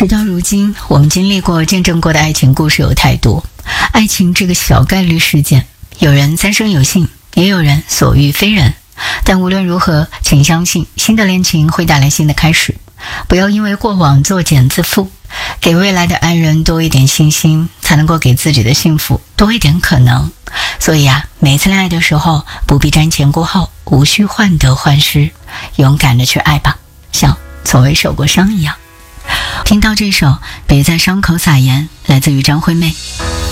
事到如今，我们经历过、见证过的爱情故事有太多。爱情这个小概率事件，有人三生有幸，也有人所遇非人。但无论如何，请相信新的恋情会带来新的开始，不要因为过往作茧自缚，给未来的爱人多一点信心，才能够给自己的幸福多一点可能。所以每次恋爱的时候，不必瞻前顾后，无需患得患失，勇敢的去爱吧，像从未受过伤一样。听到这首《别在伤口撒盐》，来自于张惠妹。